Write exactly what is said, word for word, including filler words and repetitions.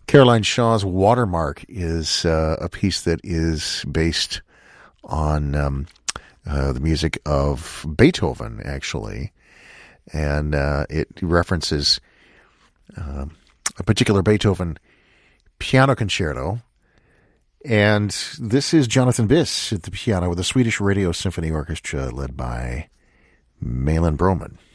Caroline Shaw's Watermark is uh, a piece that is based on um, uh, the music of Beethoven, actually. And uh, it references uh, a particular Beethoven piano concerto. And this is Jonathan Biss at the piano with the Swedish Radio Symphony Orchestra led by Malin Broman.